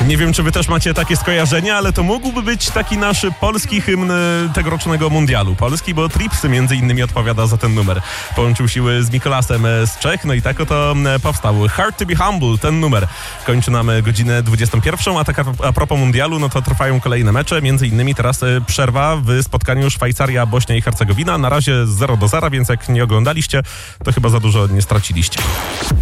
Nie wiem, czy wy też macie takie skojarzenia, ale to mógłby być taki nasz polski hymn tegorocznego mundialu. Polski, bo Tripsy między innymi odpowiada za ten numer. Połączył siły z Mikolasem z Czech, no i tak oto powstał. Hard to be humble, ten numer. Kończy nam godzinę 21, a tak a propos mundialu, no to trwają kolejne mecze, między innymi teraz przerwa w spotkaniu Szwajcaria-Bośnia i Hercegowina. Na razie 0-0, więc jak nie oglądaliście, to chyba za dużo nie straciliście.